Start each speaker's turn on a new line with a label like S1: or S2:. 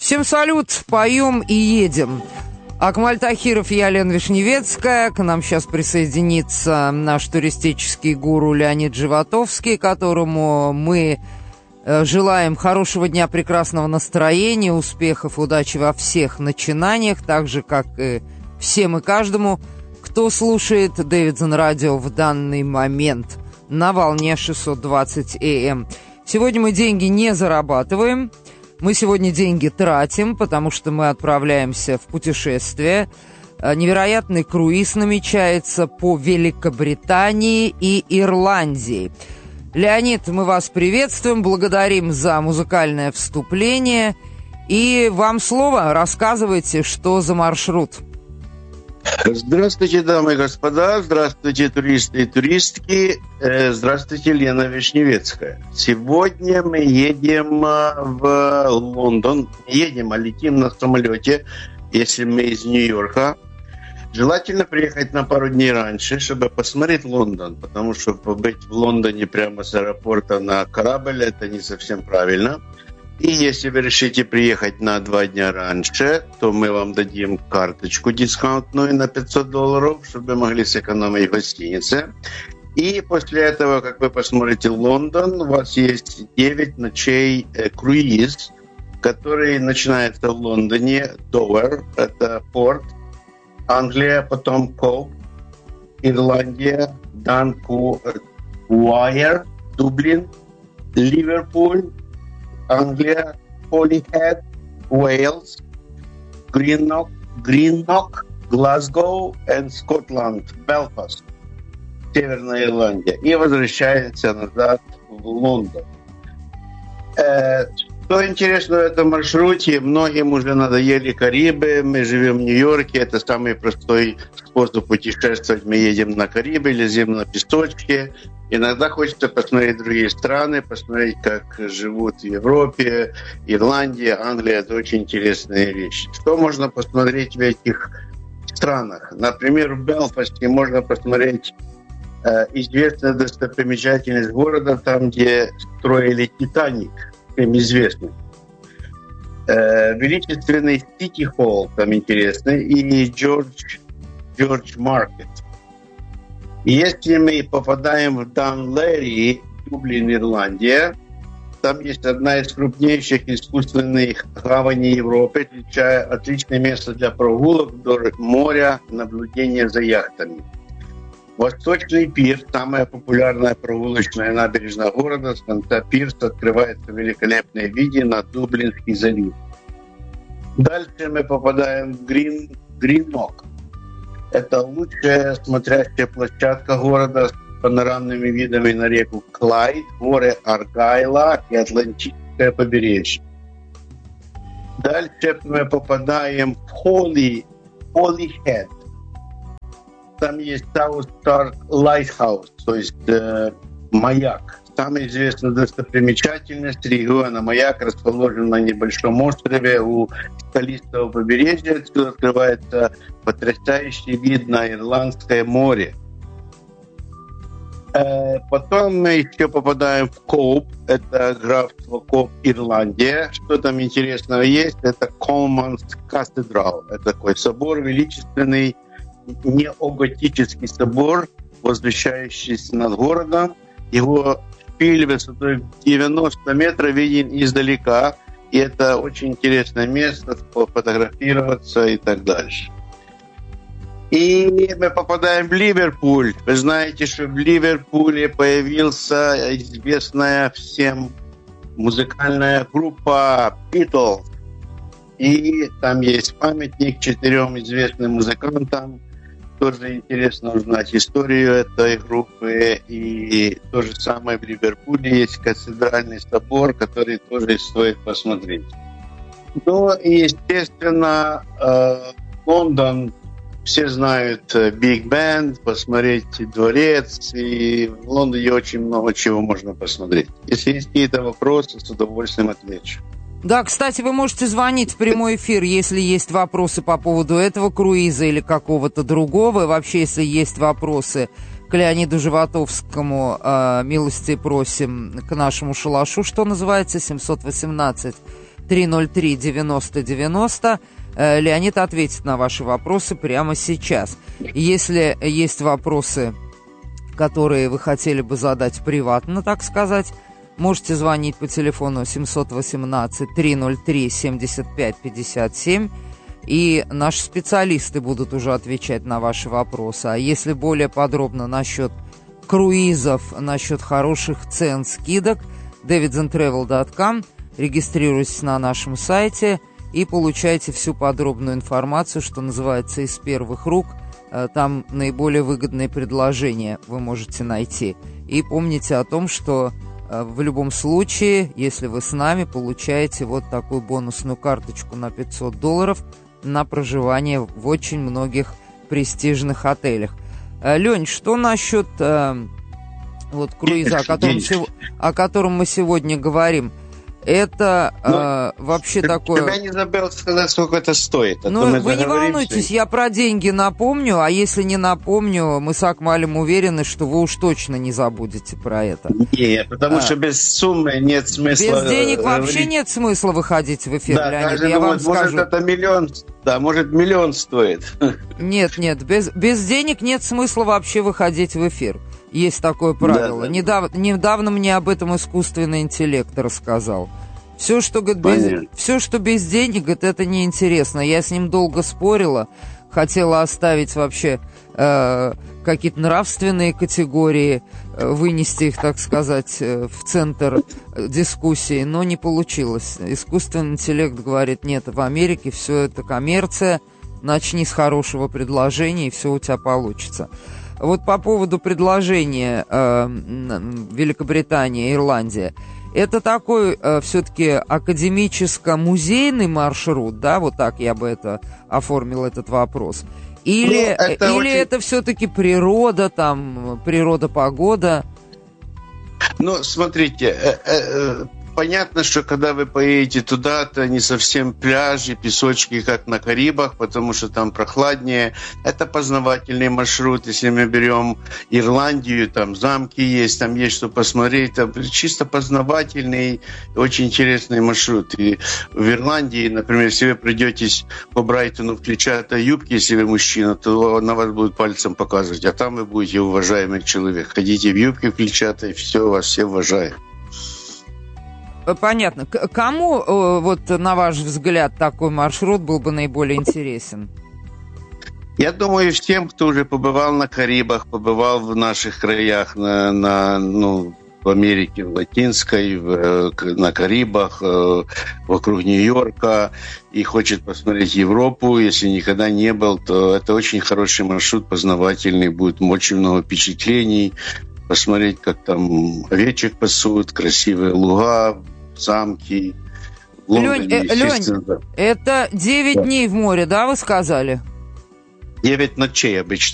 S1: Всем салют, поем и едем. Акмаль Тахиров, я, Лена Вишневецкая. К нам сейчас присоединится наш туристический гуру Леонид Животовский, которому мы желаем хорошего дня, прекрасного настроения, успехов, удачи во всех начинаниях, так же, как и всем и каждому, кто слушает Дэвидсон Радио в данный момент на волне 620 АМ. Сегодня мы деньги не зарабатываем, мы сегодня деньги тратим, потому что мы отправляемся в путешествие. Невероятный круиз намечается по Великобритании и Ирландии. Леонид, мы вас приветствуем, благодарим за музыкальное вступление. И вам слово, рассказывайте, что за маршрут.
S2: Здравствуйте, дамы и господа, здравствуйте, туристы и туристки, здравствуйте, Лена Вишневецкая. Сегодня мы едем в Лондон, едем, а летим на самолете, если мы из Нью-Йорка. Желательно приехать на пару дней раньше, чтобы посмотреть Лондон, потому что побыть в Лондоне прямо с аэропорта на корабль – это не совсем правильно. И если вы решите приехать на 2 дня раньше, то мы вам дадим карточку дисконтную на $500, чтобы вы могли сэкономить в гостинице. И после этого, как вы посмотрите Лондон, у вас есть 9 ночей круиз, который начинается в Лондоне, Довер, это порт, Англия, потом Коп, Ирландия, Уайер, Дублин, Ливерпуль, Англия, Холлихед, Уэльс, Гриннок, Глазго и Скотланд, Белфаст, Северная Ирландия. И возвращается назад в Лондон. Что интересно в этом маршруте, многим уже надоели Карибы, мы живем в Нью-Йорке, это самый простой способ путешествовать, мы едем на Карибы, лезем на песочке. Иногда хочется посмотреть другие страны, посмотреть, как живут в Европе, Ирландия, Англия, это очень интересные вещи. Что можно посмотреть в этих странах? Например, в Белфасте можно посмотреть известную достопримечательность города, там, где строили «Титаник», им известный. Величественный Сити Холл там интересный, и Джордж Маркет. Если мы попадаем в Данлэри, Дублин, Ирландия, там есть одна из крупнейших искусственных гаваней Европы, отличное место для прогулок вдоль моря, наблюдения за яхтами. Восточный пирс, самая популярная прогулочная набережная города, с конца пирса открывается великолепное виде на Дублинский залив. Дальше мы попадаем в Гриннок. Это лучшая смотрящая площадка города с панорамными видами на реку Клайд, горы Аргайла и Атлантическое побережье. Дальше мы попадаем в Холлихед. Там есть South Star Lighthouse, то есть маяк. Самая известная достопримечательность региона маяк расположен на небольшом острове у скалистого побережья. Отсюда открывается потрясающий вид на Ирландское море. Потом мы еще попадаем в Коп, это графство Коп, Ирландия. Что там интересного есть? Это Колманс Кафедрал. Это такой собор величественный, неоготический собор, возвышающийся над городом. Его шпиль высотой 90 метров виден издалека. И это очень интересное место, фотографироваться и так дальше. И мы попадаем в Ливерпуль. Вы знаете, что в Ливерпуле появился известная всем музыкальная группа Beatles. И там есть памятник 4 известным музыкантам. Тоже интересно узнать историю этой группы. И то же самое в Ливерпуле есть кафедральный собор, который тоже стоит посмотреть. Ну и, естественно, Лондон, все знают Биг Бен, посмотреть дворец. И в Лондоне очень много чего можно посмотреть. Если есть какие-то вопросы, с удовольствием отвечу.
S1: Да, кстати, вы можете звонить в прямой эфир, если есть вопросы по поводу этого круиза или какого-то другого. И вообще, если есть вопросы к Леониду Животовскому, милости просим к нашему шалашу, что называется, 718 303-90-90. Леонид ответит на ваши вопросы прямо сейчас. Если есть вопросы, которые вы хотели бы задать приватно, так сказать, можете звонить по телефону 718-303-75-57, и наши специалисты будут уже отвечать на ваши вопросы. А если более подробно насчет круизов, насчет хороших цен, скидок, davidsandtravel.com, регистрируйтесь на нашем сайте и получайте всю подробную информацию, что называется, из первых рук. Там наиболее выгодные предложения вы можете найти. И помните о том, что в любом случае, если вы с нами, получаете вот такую бонусную карточку на $500 на проживание в очень многих престижных отелях. Лень, что насчет вот круиза, о котором мы сегодня говорим? Это вообще такое...
S2: Я не забыл сказать, сколько это стоит.
S1: Ну, вы не волнуйтесь, я про деньги напомню, а если не напомню, мы с Акмалем уверены, что вы уж точно не забудете про это.
S2: Нет, потому что без суммы нет смысла...
S1: Без денег вообще нет смысла выходить в эфир,
S2: да,
S1: Леонид, я вам скажу.
S2: Может, это миллион, да, может, миллион стоит.
S1: Нет, без денег нет смысла вообще выходить в эфир. Есть такое правило. Да. Недавно мне об этом искусственный интеллект рассказал. Все, что без денег, это неинтересно. Я с ним долго спорила, хотела оставить вообще какие-то нравственные категории, вынести их, так сказать, в центр дискуссии, но не получилось. Искусственный интеллект говорит: нет, в Америке все это коммерция, начни с хорошего предложения, и все у тебя получится. Вот по поводу предложения Великобритания, Ирландия, это такой все-таки академическо-музейный маршрут, да, вот так я бы это оформил, этот вопрос. Или это все-таки природа, там, природа-погода?
S2: Ну, смотрите, понятно, что когда вы поедете туда, то не совсем пляжи, песочки, как на Карибах, потому что там прохладнее. Это познавательный маршрут. Если мы берем Ирландию, там замки есть, там есть что посмотреть. Там чисто познавательный, очень интересный маршрут. И в Ирландии, например, если вы придетесь по Брайтону в клетчатой юбке, если вы мужчина, то на вас будут пальцем показывать. А там вы будете уважаемый человек. Ходите в юбке в клетчатой, все, вас все уважают.
S1: Понятно. Кому, вот на ваш взгляд, такой маршрут был бы наиболее интересен?
S2: Я думаю, всем, кто уже побывал на Карибах, побывал в наших краях, в Америке, в Латинской, на Карибах, вокруг Нью-Йорка, и хочет посмотреть Европу, если никогда не был, то это очень хороший маршрут, познавательный, будет очень много впечатлений, посмотреть, как там овечек пасут, красивые луга, замки.
S1: Лень, это 9 дней в море, да, вы сказали?
S2: 9 ночей обычно.